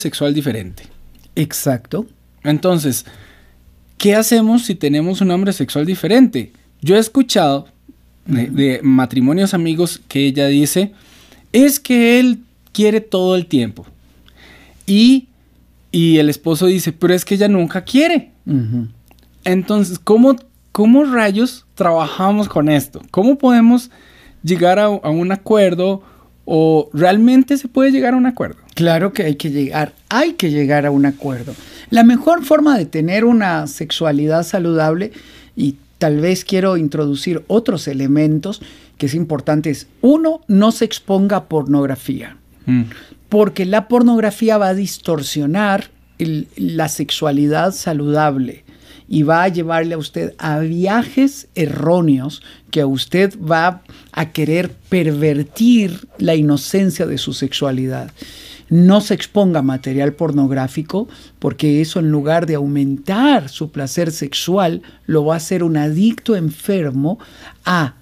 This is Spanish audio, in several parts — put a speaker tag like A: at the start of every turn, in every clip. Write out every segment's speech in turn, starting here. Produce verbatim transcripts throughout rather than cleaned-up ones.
A: sexual diferente.
B: Exacto.
A: Entonces, ¿qué hacemos si tenemos un hambre sexual diferente? Yo he escuchado de, de matrimonios amigos que ella dice, es que él quiere todo el tiempo. Y, y el esposo dice, pero es que ella nunca quiere.
B: Uh-huh.
A: Entonces, ¿cómo, ¿cómo rayos trabajamos con esto? ¿Cómo podemos llegar a, a un acuerdo? ¿O realmente se puede llegar a un acuerdo?
B: Claro que hay que llegar, hay que llegar a un acuerdo. La mejor forma de tener una sexualidad saludable, y tal vez quiero introducir otros elementos que es importante, es uno, no se exponga a pornografía, mm. porque la pornografía va a distorsionar el, la sexualidad saludable y va a llevarle a usted a viajes erróneos que a usted va a querer pervertir la inocencia de su sexualidad. No se exponga a material pornográfico porque eso, en lugar de aumentar su placer sexual, lo va a hacer un adicto enfermo a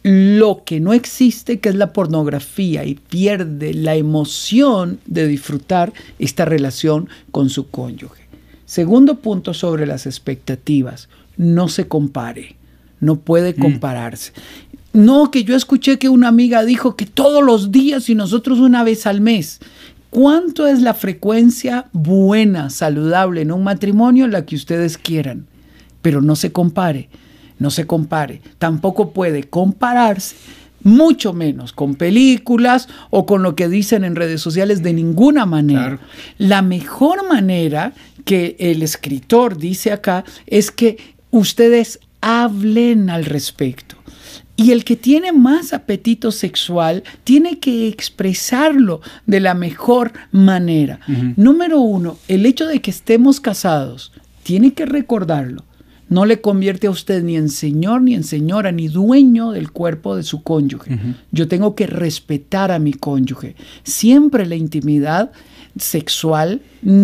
B: lo que no existe, que es la pornografía, y pierde la emoción de disfrutar esta relación con su cónyuge. Segundo punto sobre las expectativas: no se compare, no puede compararse. Mm. No, que yo escuché que una amiga dijo que todos los días y nosotros una vez al mes. ¿Cuánto es la frecuencia buena, saludable en un matrimonio? La que ustedes quieran, pero no se compare, no se compare. Tampoco puede compararse, mucho menos con películas o con lo que dicen en redes sociales, de ninguna manera. Claro. La mejor manera que el escritor dice acá es que ustedes hablen al respecto. Y el que tiene más apetito sexual tiene que expresarlo de la mejor manera. Uh-huh. Número uno, el hecho de que estemos casados, tiene que recordarlo. No le convierte a usted ni en señor, ni en señora, ni dueño del cuerpo de su cónyuge. Uh-huh. Yo tengo que respetar a mi cónyuge. Siempre la intimidad sexual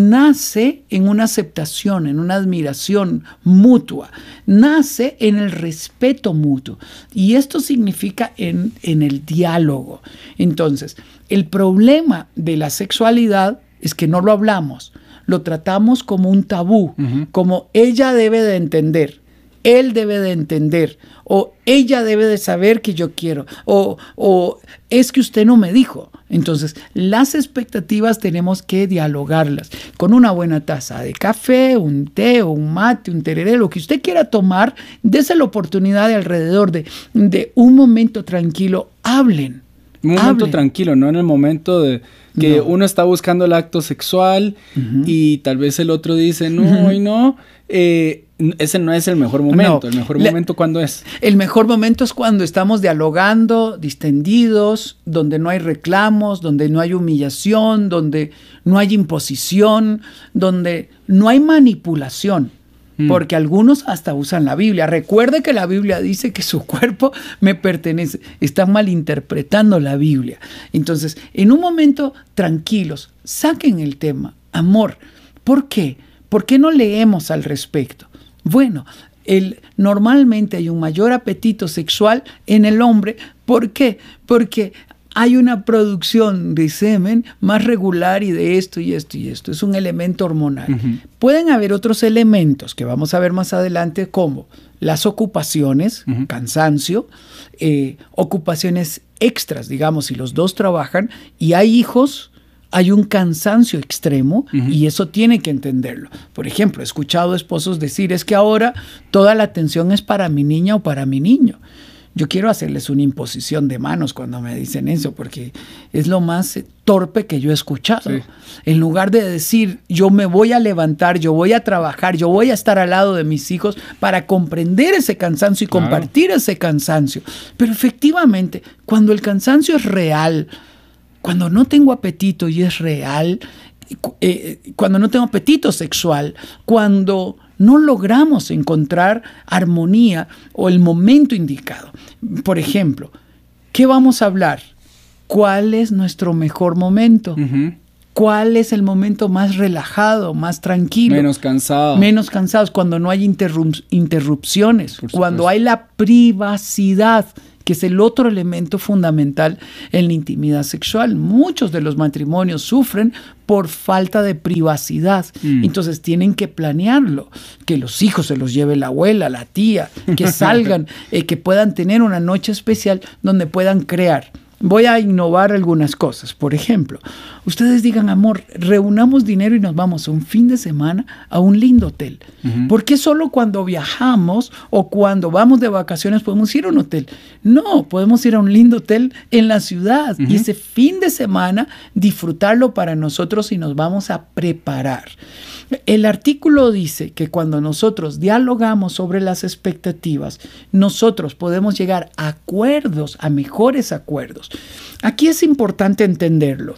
B: nace en una aceptación, en una admiración mutua, nace en el respeto mutuo, y esto significa en, en el diálogo. Entonces, el problema de la sexualidad es que no lo hablamos, lo tratamos como un tabú, uh-huh. como ella debe de entender, él debe de entender, o ella debe de saber que yo quiero, o, o es que usted no me dijo. Entonces, las expectativas tenemos que dialogarlas con una buena taza de café, un té, o un mate, un tereré, lo que usted quiera tomar. Dese la oportunidad de alrededor de, de un momento tranquilo, hablen.
A: Un momento
B: hablen.
A: tranquilo, no en el momento de que no. uno está buscando el acto sexual uh-huh. y tal vez el otro dice, no, uh-huh. hoy no, eh, ese no es el mejor momento. No. El mejor La, momento, ¿cuándo es?
B: El mejor momento es cuando estamos dialogando, distendidos, donde no hay reclamos, donde no hay humillación, donde no hay imposición, donde no hay manipulación. Mm. Porque algunos hasta usan la Biblia. Recuerde que la Biblia dice que su cuerpo me pertenece. Están malinterpretando la Biblia. Entonces, en un momento tranquilos, saquen el tema. Amor, ¿por qué? ¿Por qué no leemos al respecto? Bueno, el, normalmente hay un mayor apetito sexual en el hombre. ¿Por qué? Porque hay una producción de semen más regular y de esto y esto y esto. Es un elemento hormonal. Uh-huh. Pueden haber otros elementos que vamos a ver más adelante, como las ocupaciones, uh-huh. cansancio, eh, ocupaciones extras, digamos, si los dos trabajan y hay hijos, hay un cansancio extremo, uh-huh. y eso tiene que entenderlo. Por ejemplo, he escuchado esposos decir, es que ahora toda la atención es para mi niña o para mi niño. Yo quiero hacerles una imposición de manos cuando me dicen eso, porque es lo más torpe que yo he escuchado. Sí. En lugar de decir, yo me voy a levantar, yo voy a trabajar, yo voy a estar al lado de mis hijos para comprender ese cansancio y claro. compartir ese cansancio. Pero efectivamente, cuando el cansancio es real, cuando no tengo apetito y es real, eh, cuando no tengo apetito sexual, cuando no logramos encontrar armonía o el momento indicado. Por ejemplo, ¿qué vamos a hablar? ¿Cuál es nuestro mejor momento? Uh-huh. ¿Cuál es el momento más relajado, más tranquilo?
A: Menos cansado.
B: Menos cansados, cuando no hay interrup- interrupciones, cuando hay la privacidad, que es el otro elemento fundamental en la intimidad sexual. Muchos de los matrimonios sufren por falta de privacidad. Mm. Entonces tienen que planearlo, que los hijos se los lleve la abuela, la tía, que salgan, eh, que puedan tener una noche especial donde puedan crear. Voy a innovar algunas cosas. Por ejemplo, ustedes digan, amor, reunamos dinero y nos vamos un fin de semana a un lindo hotel. Uh-huh. ¿Por qué solo cuando viajamos o cuando vamos de vacaciones podemos ir a un hotel? No, podemos ir a un lindo hotel en la ciudad uh-huh. y ese fin de semana disfrutarlo para nosotros y nos vamos a preparar. El artículo dice que cuando nosotros dialogamos sobre las expectativas, nosotros podemos llegar a acuerdos, a mejores acuerdos. Aquí es importante entenderlo.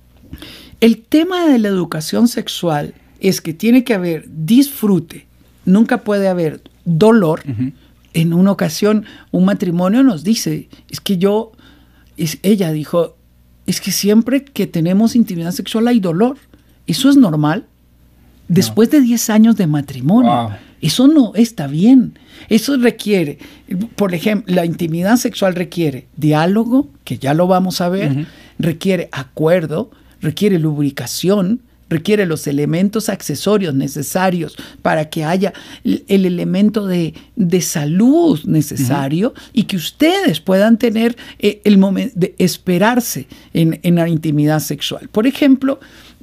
B: El tema de la educación sexual es que tiene que haber disfrute, nunca puede haber dolor. Uh-huh. En una ocasión, un matrimonio nos dice, es que yo, es, ella dijo, es que siempre que tenemos intimidad sexual hay dolor. ¿Eso es normal? Después no. de diez años de matrimonio. Wow. Eso no está bien. Eso requiere, por ejemplo, la intimidad sexual requiere diálogo, que ya lo vamos a ver, uh-huh. requiere acuerdo, requiere lubricación, requiere los elementos accesorios necesarios para que haya el, el elemento de, de salud necesario uh-huh. y que ustedes puedan tener eh, el momento de esperarse en, en la intimidad sexual. Por ejemplo,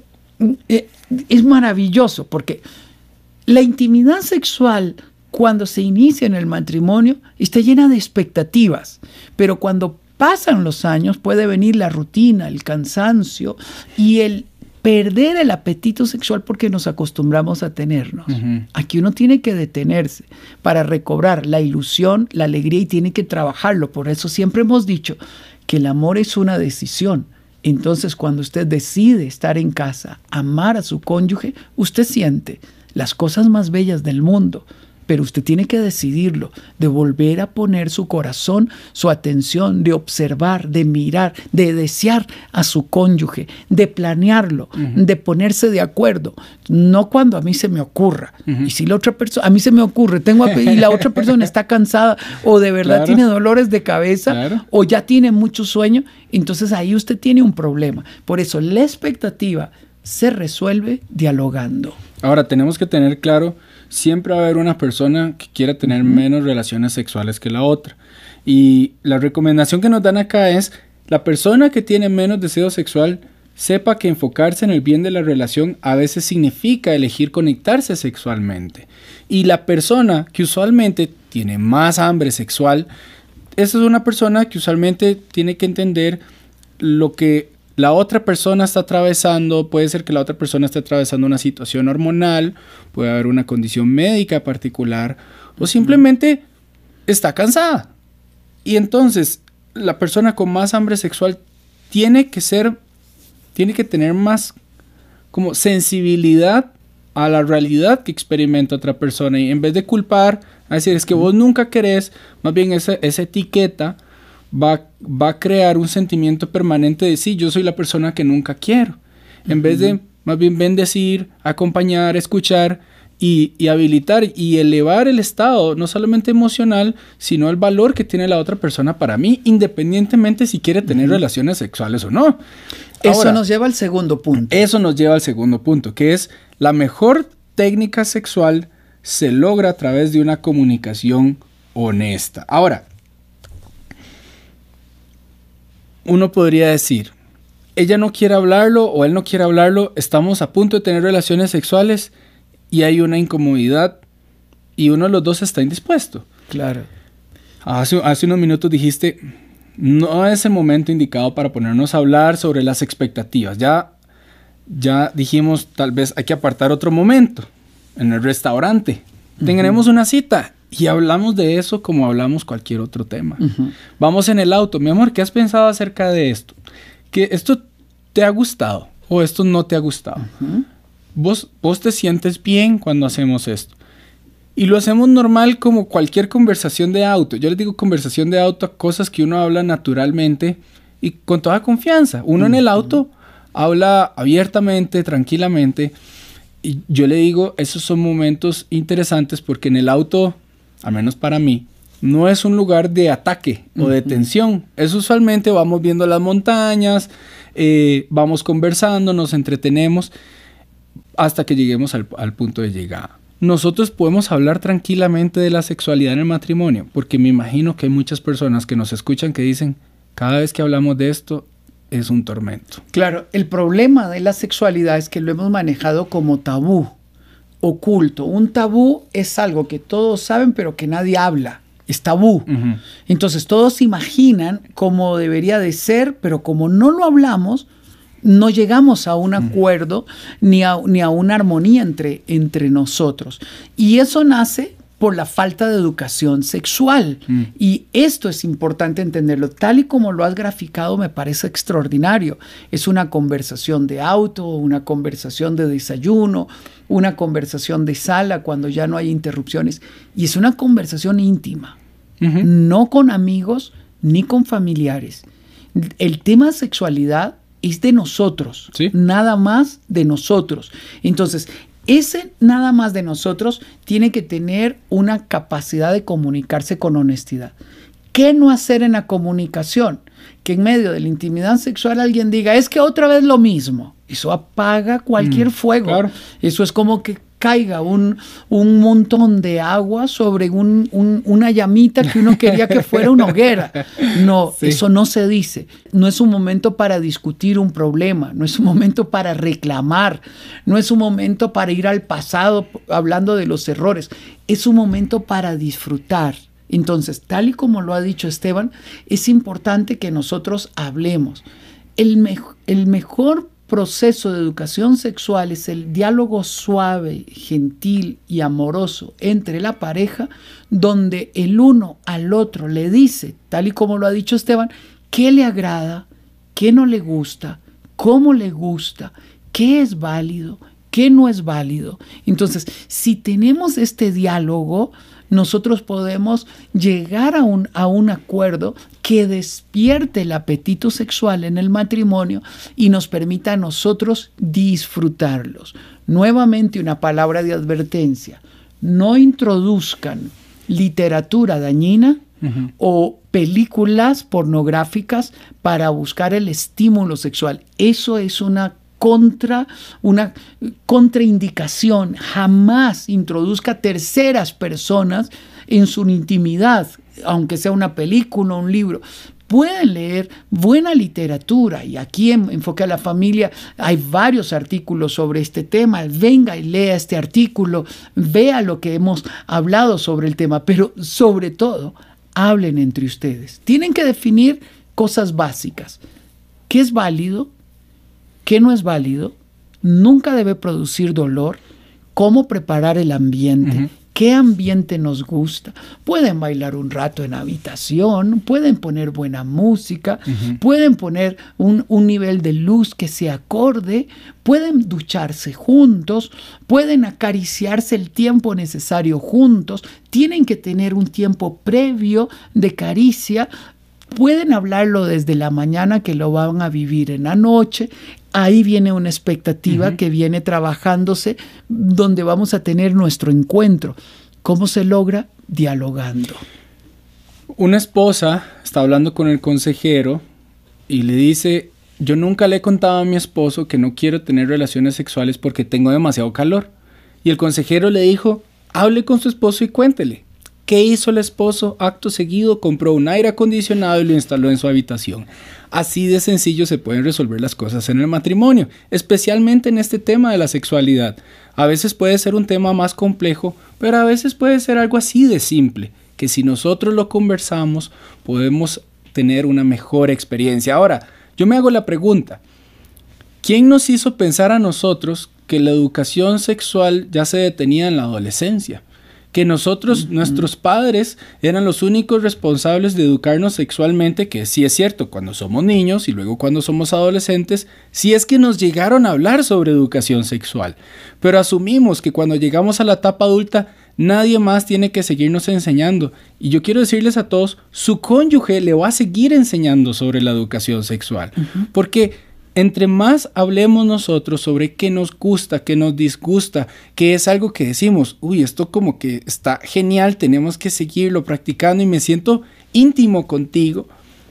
B: eh, es maravilloso porque la intimidad sexual, cuando se inicia en el matrimonio, está llena de expectativas, pero cuando pasan los años puede venir la rutina, el cansancio y el perder el apetito sexual porque nos acostumbramos a tenernos. Uh-huh. Aquí uno tiene que detenerse para recobrar la ilusión, la alegría y tiene que trabajarlo. Por eso siempre hemos dicho que el amor es una decisión. Entonces, cuando usted decide estar en casa, amar a su cónyuge, usted siente las cosas más bellas del mundo, pero usted tiene que decidirlo, de volver a poner su corazón, su atención, de observar, de mirar, de desear a su cónyuge, de planearlo, uh-huh. de ponerse de acuerdo, no cuando a mí se me ocurra. Uh-huh. Y si la otra persona, a mí se me ocurre, tengo a, y la otra persona está cansada o de verdad claro. tiene dolores de cabeza claro. o ya tiene mucho sueño, entonces ahí usted tiene un problema. Por eso la expectativa se resuelve dialogando.
A: Ahora tenemos que tener claro, siempre va a haber una persona que quiera tener uh-huh. menos relaciones sexuales que la otra. Y la recomendación que nos dan acá es, la persona que tiene menos deseo sexual, sepa que enfocarse en el bien de la relación a veces significa elegir conectarse sexualmente. Y la persona que usualmente tiene más hambre sexual, esa es una persona que usualmente tiene que entender lo que la otra persona está atravesando. Puede ser que la otra persona esté atravesando una situación hormonal, puede haber una condición médica particular o simplemente está cansada. Y entonces la persona con más hambre sexual tiene que ser, tiene que tener más como sensibilidad a la realidad que experimenta otra persona. Y en vez de culpar, a decir, es que vos nunca querés, más bien esa, esa etiqueta Va, va a crear un sentimiento permanente de sí, yo soy la persona que nunca quiero. En uh-huh. vez de más bien bendecir, acompañar, escuchar y, y habilitar y elevar el estado, no solamente emocional, sino el valor que tiene la otra persona para mí, independientemente si quiere tener uh-huh. relaciones sexuales o no.
B: Eso Ahora, nos lleva al segundo punto.
A: Eso nos lleva al segundo punto, que es la mejor técnica sexual se logra a través de una comunicación honesta. Ahora, uno podría decir, ella no quiere hablarlo o él no quiere hablarlo, estamos a punto de tener relaciones sexuales y hay una incomodidad y uno de los dos está indispuesto.
B: Claro.
A: Hace, hace unos minutos dijiste, no es el momento indicado para ponernos a hablar sobre las expectativas. Ya, ya dijimos, tal vez hay que apartar otro momento en el restaurante. Uh-huh. Tenemos una cita. Y hablamos de eso como hablamos cualquier otro tema. Uh-huh. Vamos en el auto. Mi amor, ¿qué has pensado acerca de esto? ¿Que esto te ha gustado o esto no te ha gustado? Uh-huh. ¿Vos, vos te sientes bien cuando hacemos esto? Y lo hacemos normal como cualquier conversación de auto. Yo les digo conversación de auto a cosas que uno habla naturalmente y con toda confianza. Uno uh-huh. en el auto habla abiertamente, tranquilamente. Y yo le digo, esos son momentos interesantes porque en el auto, al menos para mí, no es un lugar de ataque o de tensión. Es usualmente vamos viendo las montañas, eh, vamos conversando, nos entretenemos hasta que lleguemos al, al punto de llegada. Nosotros podemos hablar tranquilamente de la sexualidad en el matrimonio, porque me imagino que hay muchas personas que nos escuchan que dicen, cada vez que hablamos de esto es un tormento.
B: Claro, el problema de la sexualidad es que lo hemos manejado como tabú, oculto. Un tabú es algo que todos saben pero que nadie habla. Es tabú. Uh-huh. Entonces todos imaginan cómo debería de ser, pero como no lo hablamos, no llegamos a un acuerdo uh-huh. ni, a, ni a una armonía entre, entre nosotros. Y eso nace por la falta de educación sexual. Uh-huh. Y esto es importante entenderlo. Tal y como lo has graficado, me parece extraordinario. Es una conversación de auto, una conversación de desayuno, una conversación de sala cuando ya no hay interrupciones. Y es una conversación íntima, uh-huh. no con amigos ni con familiares. El tema de sexualidad es de nosotros, ¿sí? Nada más de nosotros. Entonces, ese nada más de nosotros tiene que tener una capacidad de comunicarse con honestidad. ¿Qué no hacer en la comunicación? Que en medio de la intimidad sexual alguien diga, es que otra vez lo mismo. Eso apaga cualquier mm, fuego. Claro. Eso es como que caiga un, un montón de agua sobre un, un, una llamita que uno quería que fuera una hoguera. No, sí. Eso no se dice. No es un momento para discutir un problema, no es un momento para reclamar, no es un momento para ir al pasado hablando de los errores, es un momento para disfrutar. Entonces, tal y como lo ha dicho Esteban, es importante que nosotros hablemos. El, me- el mejor proceso de educación sexual es el diálogo suave, gentil y amoroso entre la pareja, donde el uno al otro le dice, tal y como lo ha dicho Esteban, qué le agrada, qué no le gusta, cómo le gusta, qué es válido, qué no es válido. Entonces, si tenemos este diálogo, nosotros podemos llegar a un, a un acuerdo que despierte el apetito sexual en el matrimonio y nos permita a nosotros disfrutarlos. Nuevamente una palabra de advertencia. No introduzcan literatura dañina uh-huh. o películas pornográficas para buscar el estímulo sexual. Eso es una contra una contraindicación. Jamás introduzca terceras personas en su intimidad, aunque sea una película o un libro. Pueden leer buena literatura, y aquí en Enfoque a la Familia hay varios artículos sobre este tema. Venga y lea este artículo, vea lo que hemos hablado sobre el tema, pero sobre todo, hablen entre ustedes. Tienen que definir cosas básicas. ¿Qué es válido? ¿Qué no es válido? Nunca debe producir dolor. ¿Cómo preparar el ambiente? Uh-huh. ¿Qué ambiente nos gusta? Pueden bailar un rato en habitación, pueden poner buena música, uh-huh. pueden poner un, un nivel de luz que se acorde, pueden ducharse juntos, pueden acariciarse el tiempo necesario juntos, tienen que tener un tiempo previo de caricia. Pueden hablarlo desde la mañana, que lo van a vivir en la noche. Ahí viene una expectativa uh-huh. que viene trabajándose, donde vamos a tener nuestro encuentro. ¿Cómo se logra? Dialogando.
A: Una esposa está hablando con el consejero y le dice, yo nunca le he contado a mi esposo que no quiero tener relaciones sexuales porque tengo demasiado calor. Y el consejero le dijo, hable con su esposo y cuéntele. ¿Qué hizo el esposo? Acto seguido compró un aire acondicionado y lo instaló en su habitación. Así de sencillo se pueden resolver las cosas en el matrimonio, especialmente en este tema de la sexualidad. A veces puede ser un tema más complejo, pero a veces puede ser algo así de simple, que si nosotros lo conversamos podemos tener una mejor experiencia. Ahora, yo me hago la pregunta, ¿quién nos hizo pensar a nosotros que la educación sexual ya se detenía en la adolescencia? Que nosotros, uh-huh. nuestros padres, eran los únicos responsables de educarnos sexualmente, que sí es cierto, cuando somos niños y luego cuando somos adolescentes, sí es que nos llegaron a hablar sobre educación sexual. Pero asumimos que cuando llegamos a la etapa adulta, nadie más tiene que seguirnos enseñando. Y yo quiero decirles a todos, su cónyuge le va a seguir enseñando sobre la educación sexual. Uh-huh. Porque entre más hablemos nosotros sobre qué nos gusta, qué nos disgusta, qué es algo que decimos, uy, esto como que está genial, tenemos que seguirlo practicando y me siento íntimo contigo,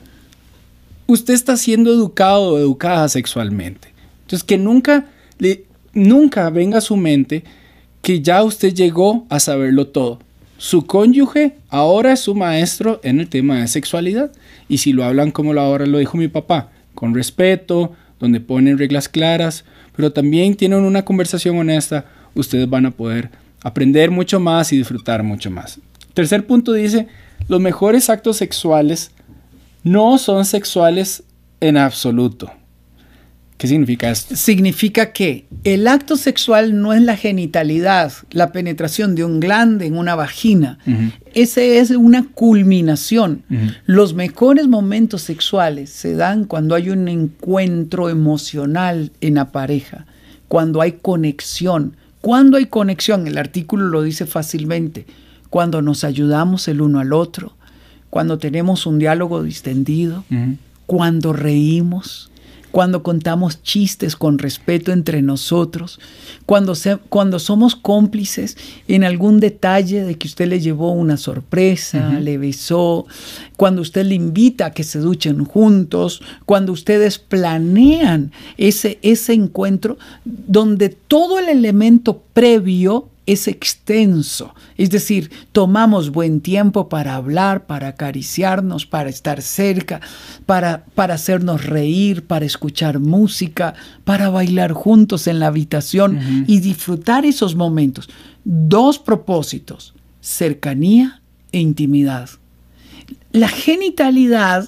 A: usted está siendo educado o educada sexualmente. Entonces, que nunca, le, nunca venga a su mente que ya usted llegó a saberlo todo. Su cónyuge ahora es su maestro en el tema de sexualidad. Y si lo hablan como ahora lo dijo mi papá, con respeto, donde ponen reglas claras, pero también tienen una conversación honesta, ustedes van a poder aprender mucho más y disfrutar mucho más. Tercer punto dice, los mejores actos sexuales no son sexuales en absoluto. ¿Qué significa esto?
B: Significa que el acto sexual no es la genitalidad, la penetración de un glande en una vagina. Uh-huh. Ese es una culminación. Uh-huh. Los mejores momentos sexuales se dan cuando hay un encuentro emocional en la pareja, cuando hay conexión. Cuando hay conexión, el artículo lo dice fácilmente, cuando nos ayudamos el uno al otro, cuando tenemos un diálogo distendido, uh-huh. cuando reímos, cuando contamos chistes con respeto entre nosotros, cuando, se, cuando somos cómplices en algún detalle de que usted le llevó una sorpresa, uh-huh. le besó, cuando usted le invita a que se duchen juntos, cuando ustedes planean ese, ese encuentro donde todo el elemento previo es extenso, es decir, tomamos buen tiempo para hablar, para acariciarnos, para estar cerca, para, para hacernos reír, para escuchar música, para bailar juntos en la habitación uh-huh. y disfrutar esos momentos. Dos propósitos, cercanía e intimidad. La genitalidad,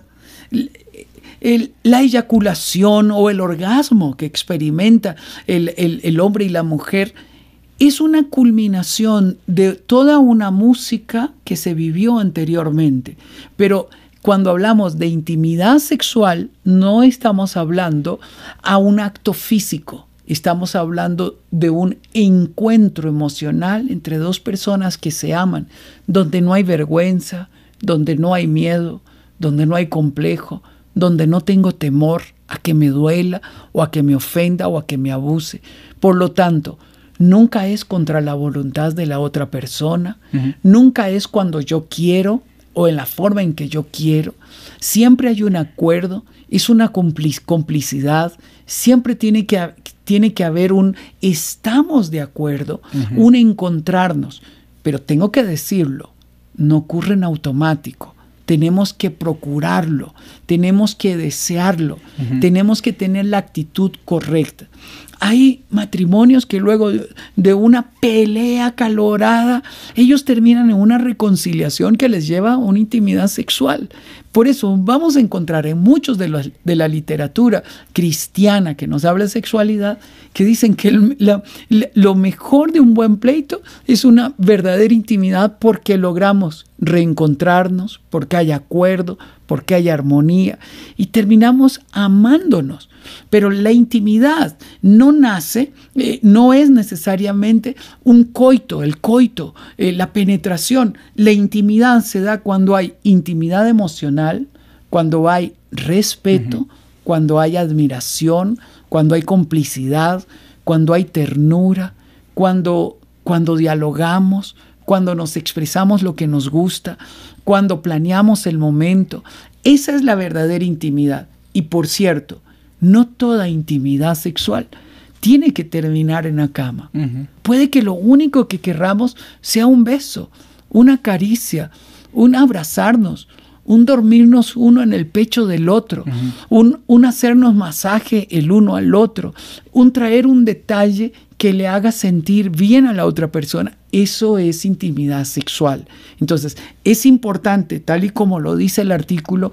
B: el, la eyaculación o el orgasmo que experimenta el, el, el hombre y la mujer es una culminación de toda una música que se vivió anteriormente. Pero cuando hablamos de intimidad sexual, no estamos hablando a un acto físico. Estamos hablando de un encuentro emocional entre dos personas que se aman, donde no hay vergüenza, donde no hay miedo, donde no hay complejo, donde no tengo temor a que me duela o a que me ofenda o a que me abuse. Por lo tanto, nunca es contra la voluntad de la otra persona, uh-huh. nunca es cuando yo quiero o en la forma en que yo quiero. Siempre hay un acuerdo, es una complic- complicidad, siempre tiene que, tiene que haber un estamos de acuerdo, uh-huh. un encontrarnos. Pero tengo que decirlo, no ocurre en automático. Tenemos que procurarlo, tenemos que desearlo, uh-huh. tenemos que tener la actitud correcta. Hay matrimonios que luego de una pelea acalorada, ellos terminan en una reconciliación que les lleva a una intimidad sexual. Por eso vamos a encontrar en muchos de, los, de la literatura cristiana que nos habla de sexualidad, que dicen que el, la, lo mejor de un buen pleito es una verdadera intimidad porque logramos reencontrarnos, porque hay acuerdo, porque hay armonía y terminamos amándonos. Pero la intimidad no nace, eh, no es necesariamente un coito, el coito, eh, la penetración. La intimidad se da cuando hay intimidad emocional, cuando hay respeto, uh-huh. cuando hay admiración, cuando hay complicidad, cuando hay ternura, cuando, cuando dialogamos, cuando nos expresamos lo que nos gusta, cuando planeamos el momento. Esa es la verdadera intimidad. Y por cierto, no toda intimidad sexual tiene que terminar en la cama. Uh-huh. Puede que lo único que querramos sea un beso, una caricia, un abrazarnos, un dormirnos uno en el pecho del otro, uh-huh. un, un hacernos masaje el uno al otro, un traer un detalle que le haga sentir bien a la otra persona. Eso es intimidad sexual. Entonces, es importante, tal y como lo dice el artículo,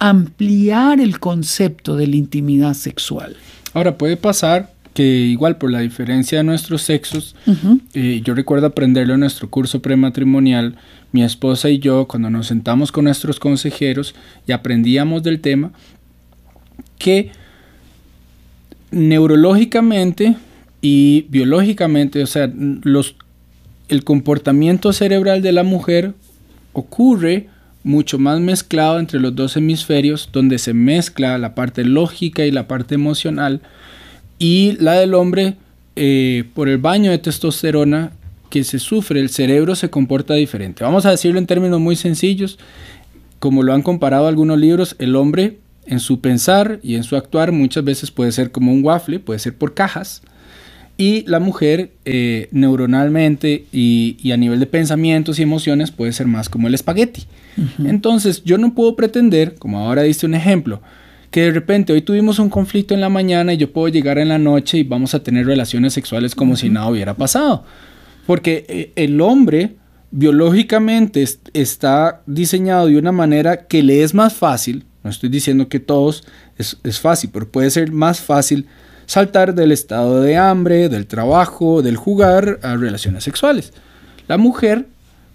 B: ampliar el concepto de la intimidad sexual.
A: Ahora, puede pasar que igual por la diferencia de nuestros sexos, uh-huh. eh, yo recuerdo aprenderlo en nuestro curso prematrimonial, mi esposa y yo, cuando nos sentamos con nuestros consejeros y aprendíamos del tema, que neurológicamente y biológicamente, o sea, los, el comportamiento cerebral de la mujer ocurre mucho más mezclado entre los dos hemisferios, donde se mezcla la parte lógica y la parte emocional, y la del hombre, eh, por el baño de testosterona que se sufre, el cerebro se comporta diferente. Vamos a decirlo en términos muy sencillos, como lo han comparado algunos libros, el hombre en su pensar y en su actuar muchas veces puede ser como un waffle, puede ser por cajas, y la mujer eh, neuronalmente y, y a nivel de pensamientos y emociones puede ser más como el espagueti. Uh-huh. Entonces yo no puedo pretender, como ahora diste un ejemplo, que de repente hoy tuvimos un conflicto en la mañana y yo puedo llegar en la noche y vamos a tener relaciones sexuales como uh-huh. si nada hubiera pasado. Porque eh, el hombre biológicamente est- está diseñado de una manera que le es más fácil, no estoy diciendo que todos es, es fácil, pero puede ser más fácil saltar del estado de hambre, del trabajo, del jugar a relaciones sexuales. La mujer,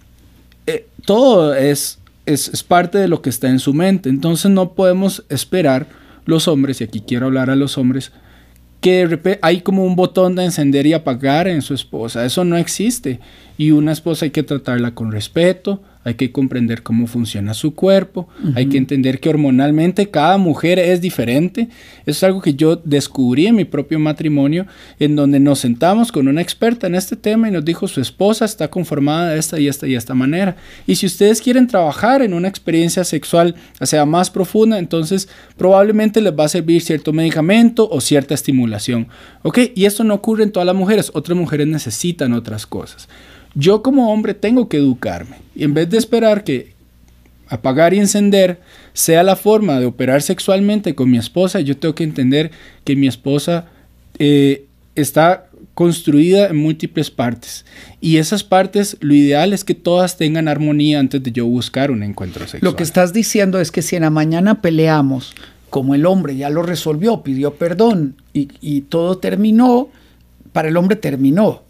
A: eh, todo es, es, es parte de lo que está en su mente, entonces no podemos esperar los hombres, y aquí quiero hablar a los hombres, que de repente hay como un botón de encender y apagar en su esposa. Eso no existe. Y una esposa hay que tratarla con respeto, hay que comprender cómo funciona su cuerpo, uh-huh. hay que entender que hormonalmente cada mujer es diferente. Eso es algo que yo descubrí en mi propio matrimonio, en donde nos sentamos con una experta en este tema y nos dijo: su esposa está conformada de esta y esta y esta manera. Y si ustedes quieren trabajar en una experiencia sexual, o sea, más profunda, entonces probablemente les va a servir cierto medicamento o cierta estimulación. ¿Ok? Y esto no ocurre en todas las mujeres. Otras mujeres necesitan otras cosas. Yo como hombre tengo que educarme, y en vez de esperar que apagar y encender sea la forma de operar sexualmente con mi esposa, yo tengo que entender que mi esposa eh, está construida en múltiples partes, y esas partes lo ideal es que todas tengan armonía antes de yo buscar un encuentro sexual.
B: Lo que estás diciendo es que si en la mañana peleamos, como el hombre ya lo resolvió, pidió perdón y, y todo terminó, para el hombre terminó.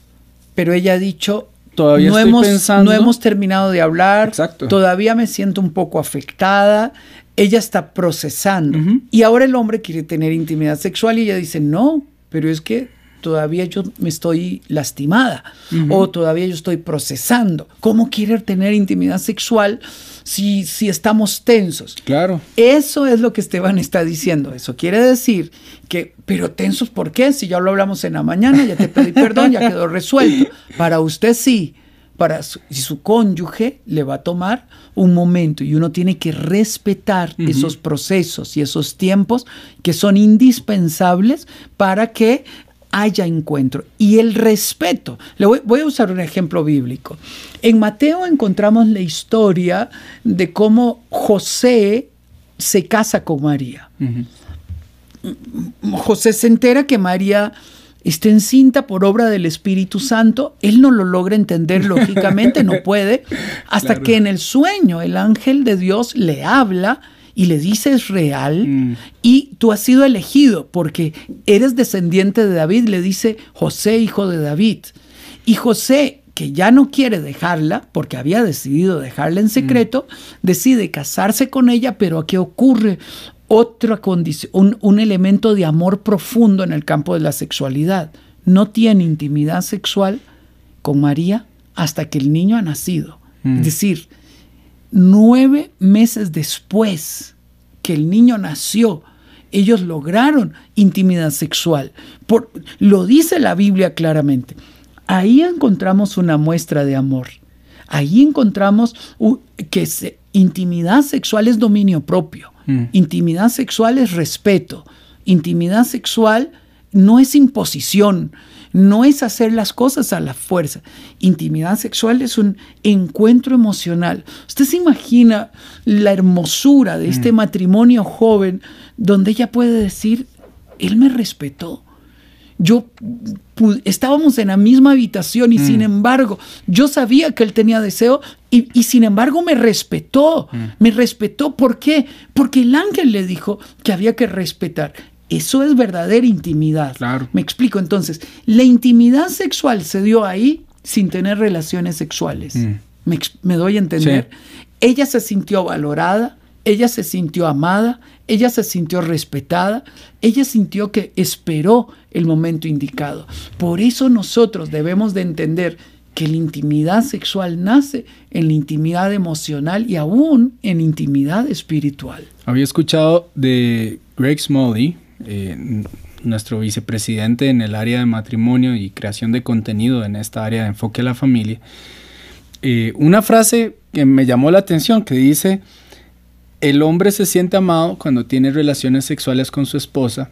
B: Pero ella ha dicho, todavía no, hemos, pensando. no hemos terminado de hablar, Exacto. todavía me siento un poco afectada, ella está procesando. Uh-huh. Y ahora el hombre quiere tener intimidad sexual y ella dice, no, pero es que todavía yo me estoy lastimada, uh-huh. o todavía yo estoy procesando. ¿Cómo quiere tener intimidad sexual si, si estamos tensos?
A: Claro.
B: Eso es lo que Esteban está diciendo. Eso quiere decir que, pero tensos, ¿por qué? Si ya lo hablamos en la mañana, ya te pedí perdón, ya quedó resuelto. Para usted sí, para su, si su cónyuge le va a tomar un momento, y uno tiene que respetar uh-huh. esos procesos y esos tiempos que son indispensables para que haya encuentro. Y el respeto. Le voy, voy a usar un ejemplo bíblico. En Mateo encontramos la historia de cómo José se casa con María. Uh-huh. José se entera que María está encinta por obra del Espíritu Santo. Él no lo logra entender lógicamente, no puede, hasta claro. que en el sueño el ángel de Dios le habla y le dice: es real, mm. y tú has sido elegido porque eres descendiente de David. Le dice: José, hijo de David. Y José, que ya no quiere dejarla, porque había decidido dejarla en secreto, mm. decide casarse con ella. Pero aquí ocurre otra condición, un, un elemento de amor profundo en el campo de la sexualidad. No tiene intimidad sexual con María hasta que el niño ha nacido. Mm. Es decir, nueve meses después que el niño nació, ellos lograron intimidad sexual. Por, lo dice la Biblia claramente. Ahí encontramos una muestra de amor. Ahí encontramos uh, que se, intimidad sexual es dominio propio. Mm. Intimidad sexual es respeto. Intimidad sexual no es imposición. No es hacer las cosas a la fuerza. Intimidad sexual es un encuentro emocional. Usted se imagina la hermosura de este mm. matrimonio joven, donde ella puede decir: él me respetó. Yo estábamos en la misma habitación y mm. sin embargo yo sabía que él tenía deseo y, y sin embargo me respetó. Mm. Me respetó. ¿Por qué? Porque el ángel le dijo que había que respetar. Eso es verdadera intimidad.
A: Claro.
B: Me explico. Entonces, la intimidad sexual se dio ahí sin tener relaciones sexuales. Mm. Me, me doy a entender. Sí. Ella se sintió valorada, ella se sintió amada, ella se sintió respetada, ella sintió que esperó el momento indicado. Por eso nosotros debemos de entender que que la intimidad sexual nace en la intimidad emocional y aún en intimidad espiritual.
A: Había escuchado de Greg Smalley, eh, nuestro vicepresidente en el área de matrimonio y creación de contenido en esta área de enfoque a la familia, eh, una frase que me llamó la atención que dice: el hombre se siente amado cuando tiene relaciones sexuales con su esposa,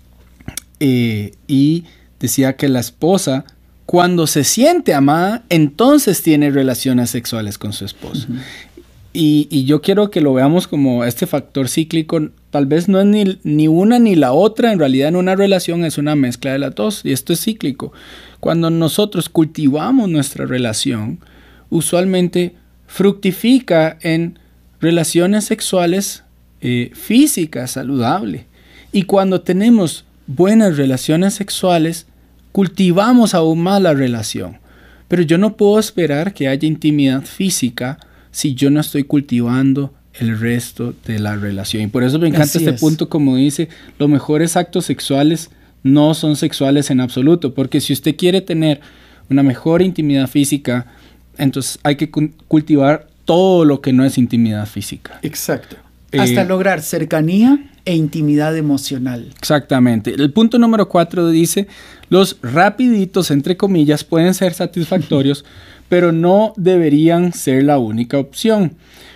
A: eh, y decía que la esposa, cuando se siente amada, entonces tiene relaciones sexuales con su esposo. Uh-huh. Y, y yo quiero que lo veamos como este factor cíclico. Tal vez no es ni, ni una ni la otra. En realidad en una relación es una mezcla de las dos. Y esto es cíclico. Cuando nosotros cultivamos nuestra relación, usualmente fructifica en relaciones sexuales eh, físicas, saludables. Y cuando tenemos buenas relaciones sexuales, cultivamos aún más la relación. Pero yo no puedo esperar que haya intimidad física si yo no estoy cultivando el resto de la relación. Y por eso me encanta Así este es. punto, como dice, los mejores actos sexuales no son sexuales en absoluto, porque si usted quiere tener una mejor intimidad física, entonces hay que cultivar todo lo que no es intimidad física.
B: Exacto. Eh, Hasta lograr cercanía e intimidad emocional.
A: Exactamente. El punto número cuatro dice: los rapiditos, entre comillas, pueden ser satisfactorios, pero no deberían ser la única opción.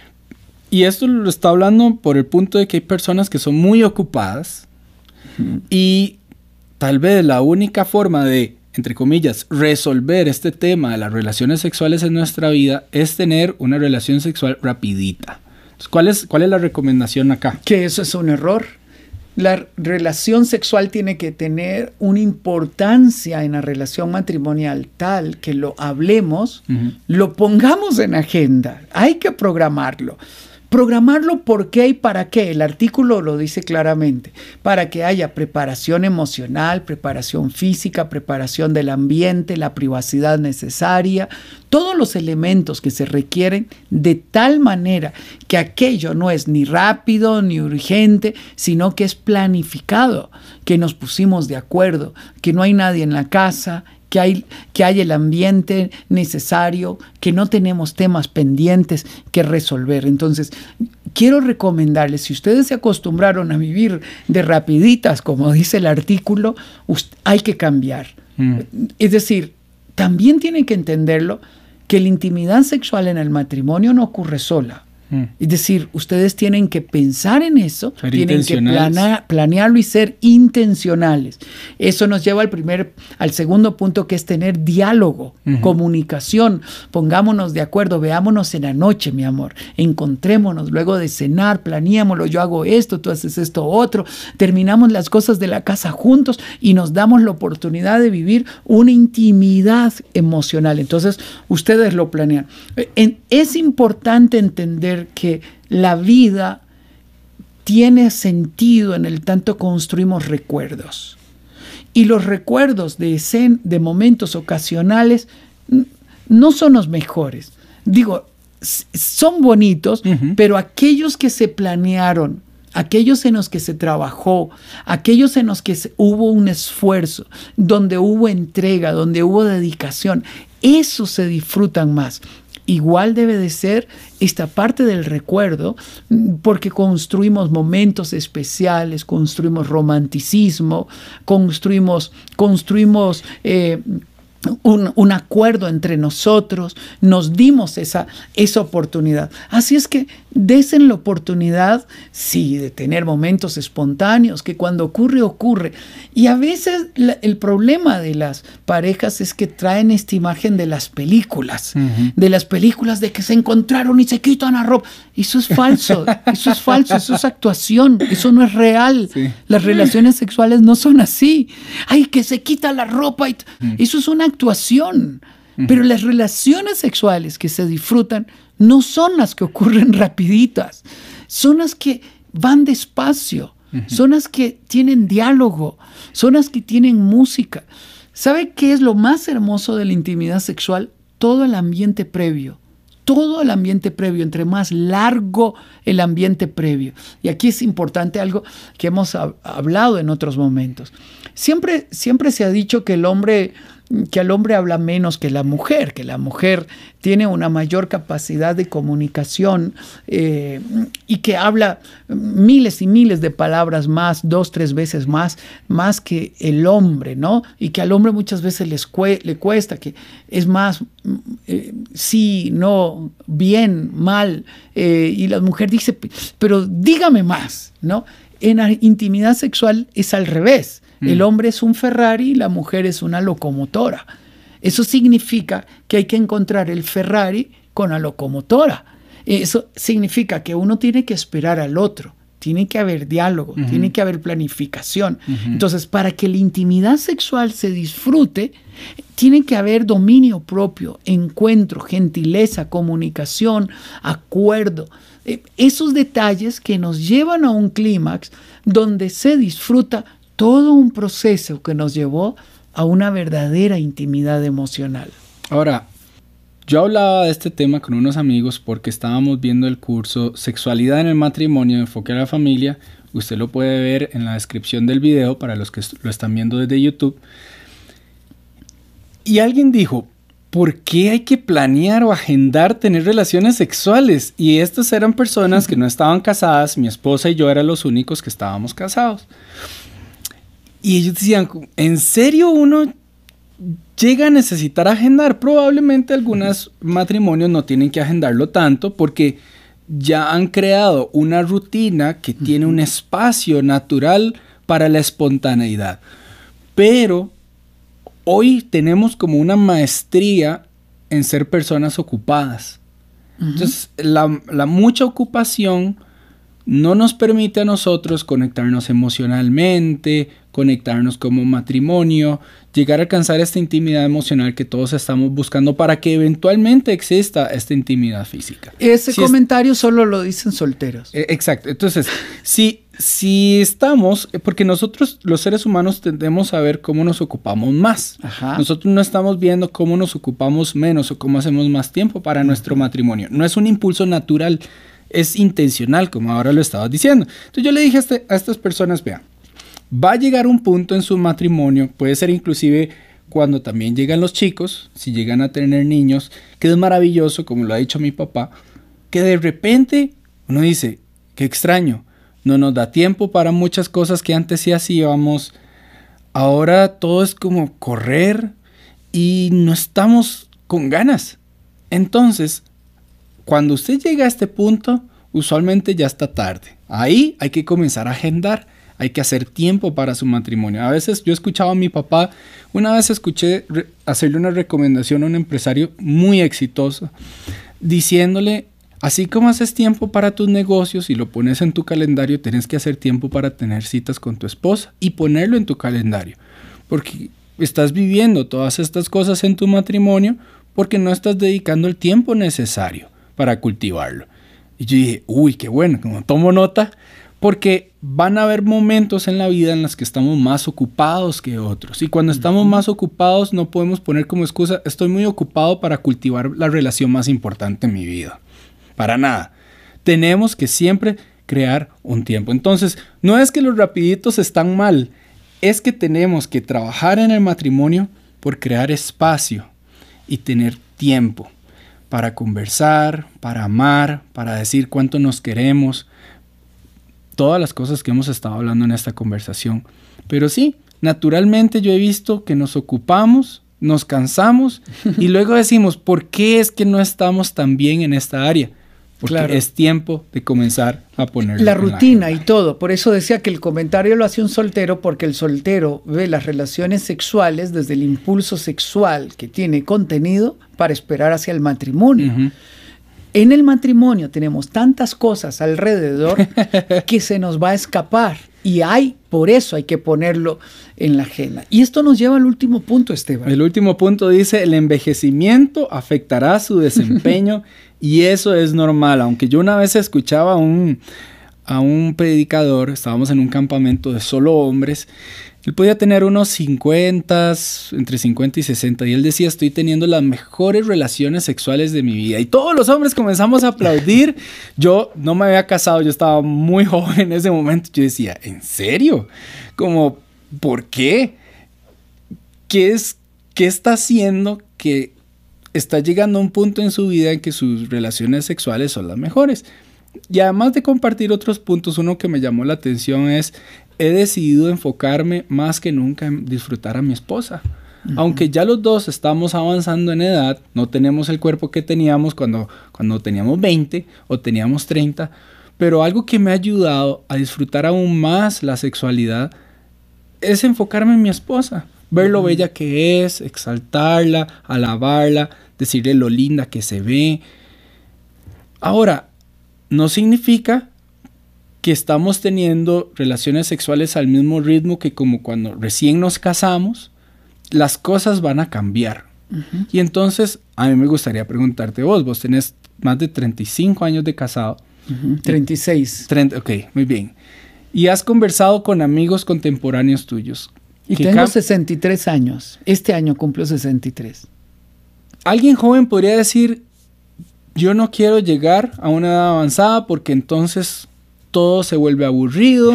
A: Y esto lo está hablando por el punto de que hay personas que son muy ocupadas uh-huh. y tal vez la única forma de, entre comillas, resolver este tema de las relaciones sexuales en nuestra vida es tener una relación sexual rapidita. Entonces, ¿cuál es, cuál es la recomendación acá?
B: Que eso es un error. La relación sexual tiene que tener una importancia en la relación matrimonial tal que lo hablemos, uh-huh. lo pongamos en agenda. Hay que programarlo. Programarlo ¿por qué y para qué? El artículo lo dice claramente. Para que haya preparación emocional, preparación física, preparación del ambiente, la privacidad necesaria, todos los elementos que se requieren de tal manera que aquello no es ni rápido ni urgente, sino que es planificado, que nos pusimos de acuerdo, que no hay nadie en la casa, que hay, que hay el ambiente necesario, que no tenemos temas pendientes que resolver. Entonces, quiero recomendarles, si ustedes se acostumbraron a vivir de rapiditas, como dice el artículo, hay que cambiar. Mm. Es decir, también tienen que entenderlo, que la intimidad sexual en el matrimonio no ocurre sola. Mm. Es decir, ustedes tienen que pensar en eso, ser tienen que plana, planearlo y ser intencionales. Eso nos lleva al primer, al segundo punto, que es tener diálogo, uh-huh. comunicación. Pongámonos de acuerdo, veámonos en la noche, mi amor. Encontrémonos luego de cenar, planeémoslo. Yo hago esto, tú haces esto otro. Terminamos las cosas de la casa juntos y nos damos la oportunidad de vivir una intimidad emocional. Entonces, ustedes lo planean. En, es importante entender que la vida tiene sentido en el tanto construimos recuerdos. Y los recuerdos de, escen- de momentos ocasionales no son los mejores. Digo, son bonitos, uh-huh. pero aquellos que se planearon, aquellos en los que se trabajó, aquellos en los que se, hubo un esfuerzo, donde hubo entrega, donde hubo dedicación, esos se disfrutan más. Igual debe de ser esta parte del recuerdo, porque construimos momentos especiales, construimos romanticismo, construimos, construimos eh, un, un acuerdo entre nosotros, nos dimos esa, esa oportunidad. Así es que desen la oportunidad, sí, de tener momentos espontáneos, que cuando ocurre, ocurre. Y a veces la, el problema de las parejas es que traen esta imagen de las películas, uh-huh. de las películas de que se encontraron y se quitan la ropa. Eso es falso, eso es falso, eso es actuación, eso no es real. Sí. Las relaciones sexuales no son así. Ay, que se quita la ropa. Y t- uh-huh. Eso es una actuación. Uh-huh. Pero las relaciones sexuales que se disfrutan no son las que ocurren rapiditas, son las que van despacio, uh-huh. son las que tienen diálogo, son las que tienen música. ¿Sabe qué es lo más hermoso de la intimidad sexual? Todo el ambiente previo, todo el ambiente previo, entre más largo el ambiente previo. Y aquí es importante algo que hemos hablado en otros momentos. Siempre, siempre se ha dicho que el hombre que el hombre habla menos que la mujer, que la mujer tiene una mayor capacidad de comunicación eh, y que habla miles y miles de palabras más, dos, tres veces más, más que el hombre, ¿no? Y que al hombre muchas veces les cue- le cuesta, que es más eh, sí, no, bien, mal, eh, y la mujer dice, pero dígame más, ¿no? En la intimidad sexual es al revés. Mm. El hombre es un Ferrari y la mujer es una locomotora. Eso significa que hay que encontrar el Ferrari con la locomotora. Eso significa que uno tiene que esperar al otro. Tiene que haber diálogo, uh-huh. tiene que haber planificación. Uh-huh. Entonces, para que la intimidad sexual se disfrute, tiene que haber dominio propio, encuentro, gentileza, comunicación, acuerdo. Eh, esos detalles que nos llevan a un clímax donde se disfruta todo un proceso que nos llevó a una verdadera intimidad emocional.
A: Ahora, yo hablaba de este tema con unos amigos porque estábamos viendo el curso Sexualidad en el Matrimonio, Enfoque a la Familia. Usted lo puede ver en la descripción del video para los que lo están viendo desde YouTube. Y alguien dijo, ¿por qué hay que planear o agendar tener relaciones sexuales? Y estas eran personas que no estaban casadas. Mi esposa y yo eran los únicos que estábamos casados. Y ellos decían, ¿en serio uno llega a necesitar agendar? Probablemente algunos matrimonios no tienen que agendarlo tanto porque ya han creado una rutina que tiene un espacio natural para la espontaneidad. Pero hoy tenemos como una maestría en ser personas ocupadas. Uh-huh. Entonces, la, la mucha ocupación no nos permite a nosotros conectarnos emocionalmente, conectarnos como matrimonio, llegar a alcanzar esta intimidad emocional que todos estamos buscando para que eventualmente exista esta intimidad física.
B: Ese
A: si
B: comentario es, solo lo dicen solteros.
A: Eh, exacto. Entonces, si, si estamos, porque nosotros los seres humanos tendemos a ver cómo nos ocupamos más. Ajá. Nosotros no estamos viendo cómo nos ocupamos menos o cómo hacemos más tiempo para uh-huh. nuestro matrimonio. No es un impulso natural, es intencional, como ahora lo estabas diciendo. Entonces yo le dije a, este, a estas personas, vean, va a llegar un punto en su matrimonio, puede ser inclusive cuando también llegan los chicos, si llegan a tener niños, que es maravilloso, como lo ha dicho mi papá, que de repente uno dice, qué extraño, no nos da tiempo para muchas cosas que antes sí hacíamos, ahora todo es como correr y no estamos con ganas. Entonces, cuando usted llega a este punto, usualmente ya está tarde. Ahí hay que comenzar a agendar. Hay que hacer tiempo para su matrimonio. A veces yo escuchaba a mi papá, una vez escuché re- hacerle una recomendación a un empresario muy exitoso, diciéndole, así como haces tiempo para tus negocios y lo pones en tu calendario, tienes que hacer tiempo para tener citas con tu esposa y ponerlo en tu calendario. Porque estás viviendo todas estas cosas en tu matrimonio porque no estás dedicando el tiempo necesario para cultivarlo. Y yo dije, uy, qué bueno, como tomo nota, porque van a haber momentos en la vida en los que estamos más ocupados que otros. Y cuando estamos uh-huh. más ocupados no podemos poner como excusa, estoy muy ocupado para cultivar la relación más importante en mi vida. Para nada. Tenemos que siempre crear un tiempo. Entonces, no es que los rapiditos están mal, es que tenemos que trabajar en el matrimonio por crear espacio y tener tiempo para conversar, para amar, para decir cuánto nos queremos. Todas las cosas que hemos estado hablando en esta conversación. Pero sí, naturalmente yo he visto que nos ocupamos, nos cansamos y luego decimos, ¿por qué es que no estamos tan bien en esta área? Porque claro. es tiempo de comenzar a poner
B: la rutina y todo. Por eso decía que el comentario lo hacía un soltero, porque el soltero ve las relaciones sexuales desde el impulso sexual que tiene contenido para esperar hacia el matrimonio. Uh-huh. En el matrimonio tenemos tantas cosas alrededor que se nos va a escapar. Y hay, por eso hay que ponerlo en la agenda. Y esto nos lleva al último punto, Esteban.
A: El último punto dice, el envejecimiento afectará su desempeño y eso es normal. Aunque yo una vez escuchaba a un, a un predicador, estábamos en un campamento de solo hombres, él podía tener unos cincuenta, entre cincuenta y sesenta, y él decía, estoy teniendo las mejores relaciones sexuales de mi vida. Y todos los hombres comenzamos a aplaudir. Yo no me había casado, yo estaba muy joven en ese momento. Yo decía, ¿en serio? Como, ¿por qué? ¿Qué es, ¿qué está haciendo que está llegando a un punto en su vida en que sus relaciones sexuales son las mejores? Y además de compartir otros puntos, uno que me llamó la atención es, he decidido enfocarme más que nunca en disfrutar a mi esposa. Uh-huh. Aunque ya los dos estamos avanzando en edad, no tenemos el cuerpo que teníamos cuando, cuando teníamos veinte o teníamos treinta, pero algo que me ha ayudado a disfrutar aún más la sexualidad es enfocarme en mi esposa, ver lo bella que es, exaltarla, alabarla, decirle lo linda que se ve. Ahora, no significa que estamos teniendo relaciones sexuales al mismo ritmo que como cuando recién nos casamos. Las cosas van a cambiar. Uh-huh. Y entonces, a mí me gustaría preguntarte vos, vos tenés más de treinta y cinco años de casado.
B: Uh-huh. treinta y seis.
A: treinta, ok, muy bien. Y has conversado con amigos contemporáneos tuyos.
B: Y tengo cam- sesenta y tres años. Este año cumplo sesenta y tres.
A: Alguien joven podría decir, yo no quiero llegar a una edad avanzada porque entonces todo se vuelve aburrido,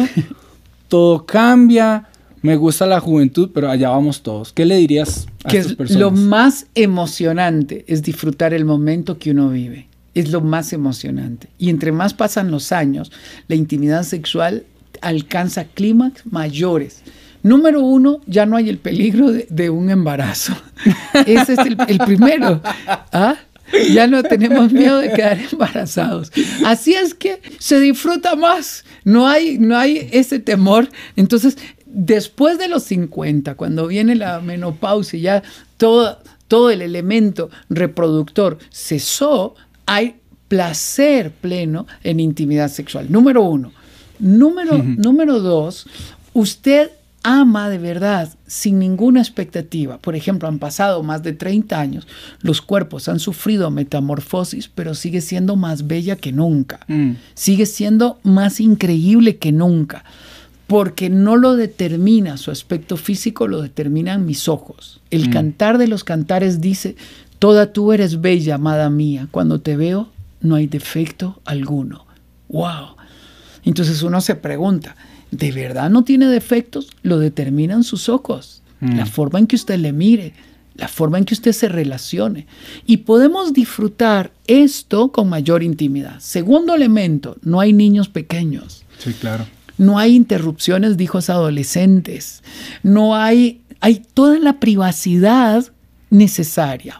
A: todo cambia, me gusta la juventud, pero allá vamos todos. ¿Qué le dirías a
B: que
A: estas personas?
B: Lo más emocionante es disfrutar el momento que uno vive. Es lo más emocionante. Y entre más pasan los años, la intimidad sexual alcanza clímax mayores. Número uno, ya no hay el peligro de, de un embarazo. Ese es el, el primero. ¿Ah? Ya no tenemos miedo de quedar embarazados. Así es que se disfruta más. No hay, no hay ese temor. Entonces, después de los cincuenta, cuando viene la menopausia, ya todo, todo el elemento reproductor cesó, hay placer pleno en intimidad sexual. Número uno. Número, uh-huh. número dos, usted ama de verdad, sin ninguna expectativa. Por ejemplo, han pasado más de treinta años, los cuerpos han sufrido metamorfosis, pero sigue siendo más bella que nunca. Mm. Sigue siendo más increíble que nunca, porque no lo determina su aspecto físico, lo determinan mis ojos. El mm. cantar de los cantares dice, toda tú eres bella, amada mía, cuando te veo no hay defecto alguno. ¡Wow! Entonces uno se pregunta, ¿de verdad no tiene defectos? Lo determinan sus ojos, mm. la forma en que usted le mire, la forma en que usted se relacione. Y podemos disfrutar esto con mayor intimidad. Segundo elemento, no hay niños pequeños.
A: Sí, claro.
B: No hay interrupciones de hijos adolescentes. No hay, hay toda la privacidad necesaria.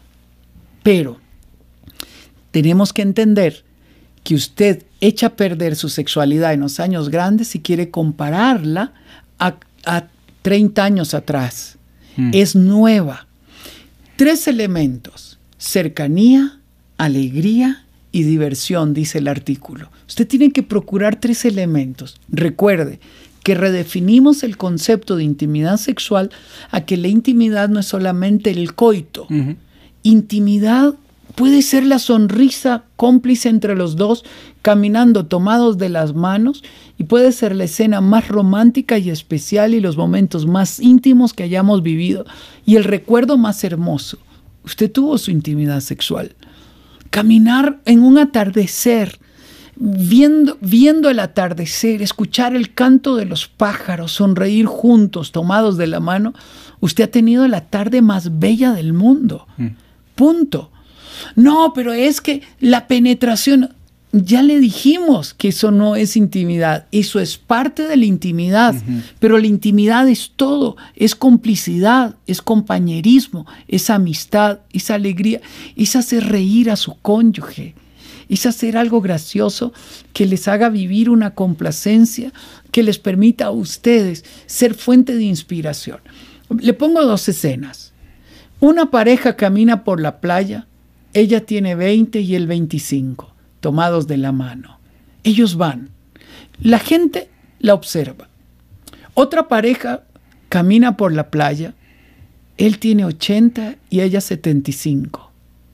B: Pero tenemos que entender que usted echa a perder su sexualidad en los años grandes si quiere compararla a, a treinta años atrás. Mm. Es nueva. Tres elementos: cercanía, alegría y diversión, dice el artículo. Usted tiene que procurar tres elementos. Recuerde que redefinimos el concepto de intimidad sexual a que la intimidad no es solamente el coito. Uh-huh. Intimidad puede ser la sonrisa cómplice entre los dos, caminando tomados de las manos, y puede ser la escena más romántica y especial y los momentos más íntimos que hayamos vivido y el recuerdo más hermoso. Usted tuvo su intimidad sexual. Caminar en un atardecer, viendo, viendo el atardecer, escuchar el canto de los pájaros, sonreír juntos, tomados de la mano. Usted ha tenido la tarde más bella del mundo. Mm. Punto. No, pero es que la penetración, ya le dijimos que eso no es intimidad, eso es parte de la intimidad, uh-huh. pero la intimidad es todo, es complicidad, es compañerismo, es amistad, es alegría, es hacer reír a su cónyuge, es hacer algo gracioso que les haga vivir una complacencia, que les permita a ustedes ser fuente de inspiración. Le pongo dos escenas. Una pareja camina por la playa. Ella tiene veinte y él veinticinco, tomados de la mano. Ellos van. La gente la observa. Otra pareja camina por la playa. Él tiene ochenta y ella setenta y cinco.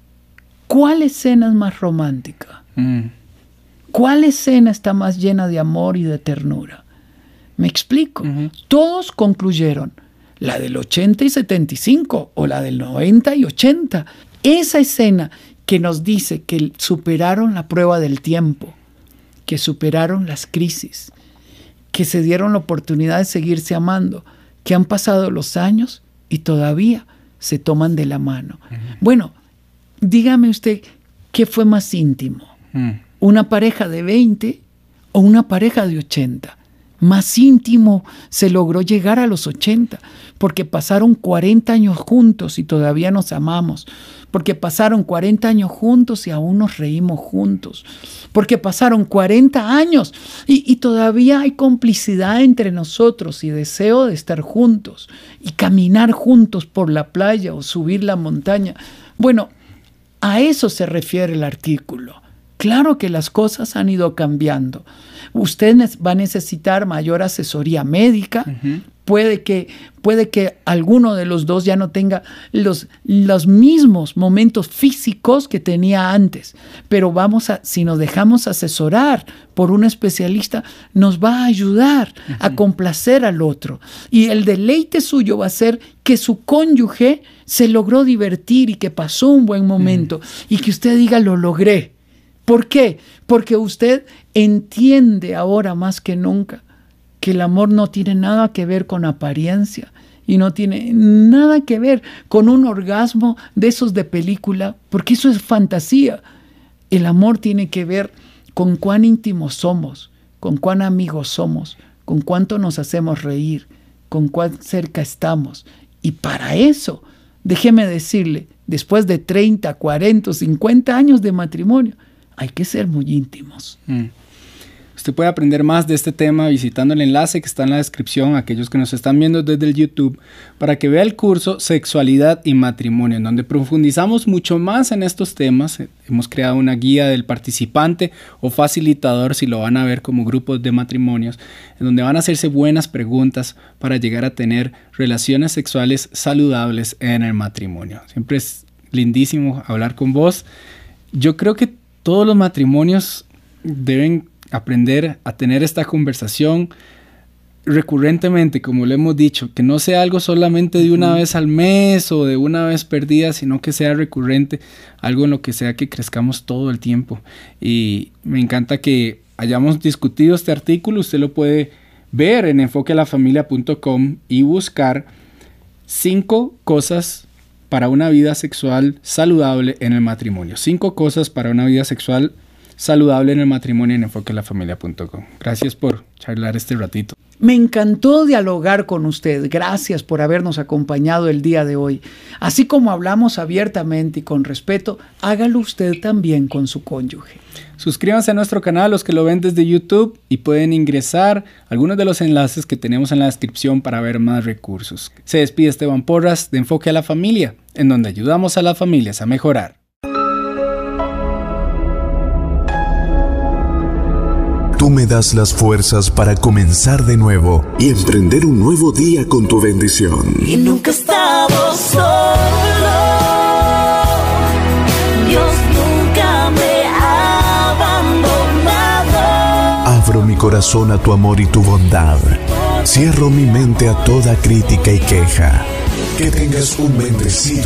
B: ¿Cuál escena es más romántica? Mm. ¿Cuál escena está más llena de amor y de ternura? ¿Me explico? Uh-huh. Todos concluyeron, la del ochenta y setenta y cinco o la del noventa y ochenta. Esa escena que nos dice que superaron la prueba del tiempo, que superaron las crisis, que se dieron la oportunidad de seguirse amando, que han pasado los años y todavía se toman de la mano. Uh-huh. Bueno, dígame usted, ¿qué fue más íntimo? Uh-huh. ¿Una pareja de veinte o una pareja de ochenta? Más íntimo se logró llegar a los ochenta, porque pasaron cuarenta años juntos y todavía nos amamos, porque pasaron cuarenta años juntos y aún nos reímos juntos, porque pasaron cuarenta años y, y todavía hay complicidad entre nosotros y deseo de estar juntos y caminar juntos por la playa o subir la montaña. Bueno, a eso se refiere el artículo. Claro que las cosas han ido cambiando. Usted va a necesitar mayor asesoría médica. Uh-huh. Puede que, puede que alguno de los dos ya no tenga los, los mismos momentos físicos que tenía antes. Pero vamos a, si nos dejamos asesorar por un especialista, nos va a ayudar uh-huh. a complacer al otro. Y el deleite suyo va a ser que su cónyuge se logró divertir y que pasó un buen momento. Uh-huh. Y que usted diga, lo logré. ¿Por qué? Porque usted entiende ahora más que nunca que el amor no tiene nada que ver con apariencia y no tiene nada que ver con un orgasmo de esos de película, porque eso es fantasía. El amor tiene que ver con cuán íntimos somos, con cuán amigos somos, con cuánto nos hacemos reír, con cuán cerca estamos. Y para eso, déjeme decirle, después de treinta, cuarenta, cincuenta años de matrimonio, hay que ser muy íntimos.
A: Mm. Usted puede aprender más de este tema visitando el enlace que está en la descripción, aquellos que nos están viendo desde el YouTube, para que vea el curso Sexualidad y Matrimonio, en donde profundizamos mucho más en estos temas. Hemos creado una guía del participante o facilitador, si lo van a ver como grupos de matrimonios, en donde van a hacerse buenas preguntas para llegar a tener relaciones sexuales saludables en el matrimonio. Siempre es lindísimo hablar con vos. Yo creo que todos los matrimonios deben aprender a tener esta conversación recurrentemente, como le hemos dicho, que no sea algo solamente de una uh-huh. vez al mes o de una vez perdida, sino que sea recurrente, algo en lo que sea que crezcamos todo el tiempo. Y me encanta que hayamos discutido este artículo. Usted lo puede ver en enfoque a la familia punto com y buscar cinco cosas para una vida sexual saludable en el matrimonio. Cinco cosas para una vida sexual saludable en el matrimonio en enfoque a la familia punto com. Gracias por charlar este ratito.
B: Me encantó dialogar con usted. Gracias por habernos acompañado el día de hoy. Así como hablamos abiertamente y con respeto, hágalo usted también con su cónyuge.
A: Suscríbanse a nuestro canal los que lo ven desde YouTube y pueden ingresar algunos de los enlaces que tenemos en la descripción para ver más recursos. Se despide Esteban Porras de Enfoque a la Familia, en donde ayudamos a las familias a mejorar.
C: Tú me das las fuerzas para comenzar de nuevo y emprender un nuevo día con tu bendición.
D: Y nunca he estado solo. Dios nunca me ha abandonado.
C: Abro mi corazón a tu amor y tu bondad. Cierro mi mente a toda crítica y queja. Que tengas un bendecido